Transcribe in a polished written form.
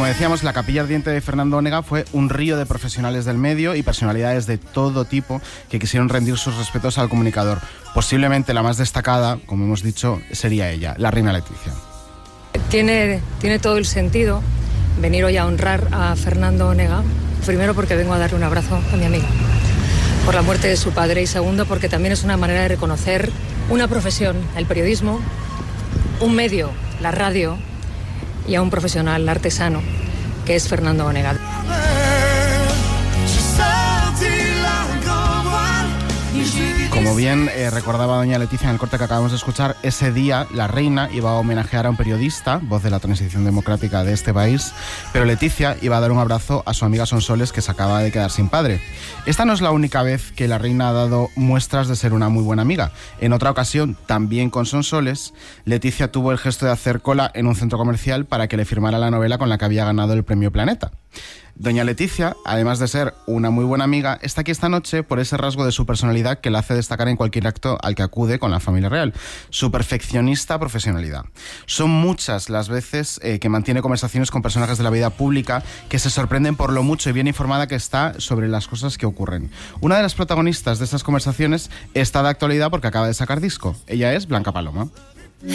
como decíamos, la capilla ardiente de Fernando Onega fue un río de profesionales del medio y personalidades de todo tipo que quisieron rendir sus respetos al comunicador. Posiblemente la más destacada, como hemos dicho, sería ella, la reina Letizia. Tiene todo el sentido venir hoy a honrar a Fernando Onega, primero porque vengo a darle un abrazo a mi amiga por la muerte de su padre, y segundo porque también es una manera de reconocer una profesión, el periodismo, un medio, la radio, y a un profesional artesano que es Fernando Onega. Como bien recordaba doña Letizia en el corte que acabamos de escuchar, ese día la reina iba a homenajear a un periodista, voz de la transición democrática de este país, pero Letizia iba a dar un abrazo a su amiga Sonsoles, que se acaba de quedar sin padre. Esta no es la única vez que la reina ha dado muestras de ser una muy buena amiga. En otra ocasión, también con Sonsoles, Letizia tuvo el gesto de hacer cola en un centro comercial para que le firmara la novela con la que había ganado el premio Planeta. Doña Letizia, además de ser una muy buena amiga, está aquí esta noche por ese rasgo de su personalidad que la hace destacar en cualquier acto al que acude con la familia real: su perfeccionista profesionalidad. Son muchas las veces que mantiene conversaciones con personajes de la vida pública que se sorprenden por lo mucho y bien informada que está sobre las cosas que ocurren. Una de las protagonistas de esas conversaciones está de actualidad porque acaba de sacar disco. Ella es Blanca Paloma.